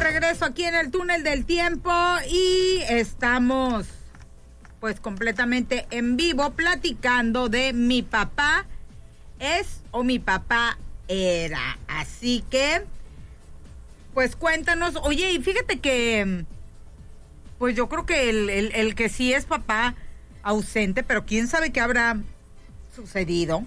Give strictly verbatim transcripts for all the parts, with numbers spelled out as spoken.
regreso aquí en el túnel del tiempo y estamos pues completamente en vivo platicando de mi papá es o mi papá era. Así que pues cuéntanos. Oye, y fíjate que pues yo creo que el, el, el que sí es papá ausente, pero quién sabe qué habrá sucedido,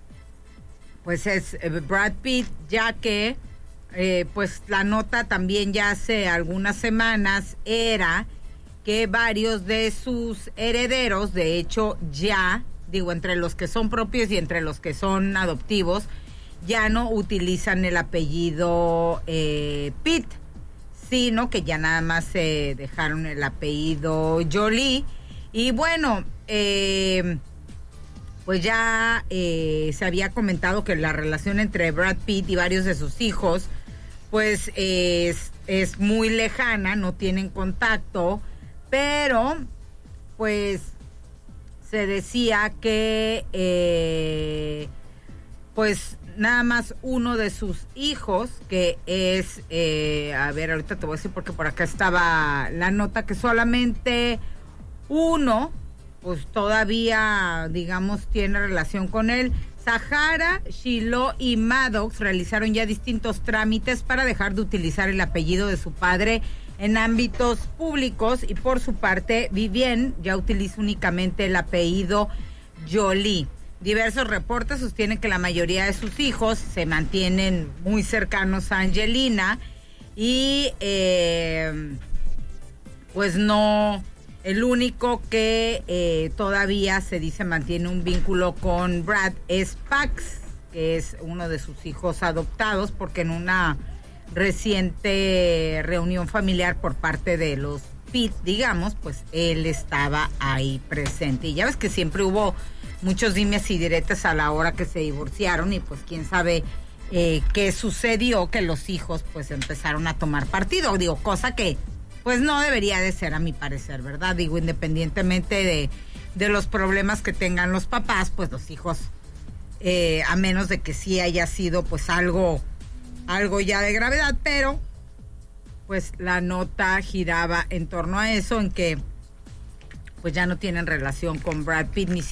pues es Brad Pitt, ya que Eh, pues la nota también ya hace algunas semanas era que varios de sus herederos, de hecho ya, digo, entre los que son propios y entre los que son adoptivos, ya no utilizan el apellido eh, Pitt, sino que ya nada más se eh, dejaron el apellido Jolie. Y bueno, eh, pues ya eh, se había comentado que la relación entre Brad Pitt y varios de sus hijos pues es, es muy lejana, no tienen contacto, pero pues se decía que eh, pues nada más uno de sus hijos, que es, eh, a ver, ahorita te voy a decir porque por acá estaba la nota, que solamente uno, pues todavía, digamos, tiene relación con él. Zahara, Shiloh y Maddox realizaron ya distintos trámites para dejar de utilizar el apellido de su padre en ámbitos públicos y por su parte Vivienne ya utiliza únicamente el apellido Jolie. Diversos reportes sostienen que la mayoría de sus hijos se mantienen muy cercanos a Angelina y eh, pues no... El único que eh, todavía se dice mantiene un vínculo con Brad es Pax, que es uno de sus hijos adoptados, porque en una reciente reunión familiar por parte de los Pitt, digamos, pues él estaba ahí presente. Y ya ves que siempre hubo muchos dimes y diretes a la hora que se divorciaron y pues quién sabe eh, qué sucedió, que los hijos pues empezaron a tomar partido. Digo, cosa que pues no debería de ser, a mi parecer, ¿verdad? Digo, independientemente de, de los problemas que tengan los papás, pues los hijos, eh, a menos de que sí haya sido pues algo, algo ya de gravedad, pero pues la nota giraba en torno a eso, en que pues ya no tienen relación con Brad Pitt, ni siquiera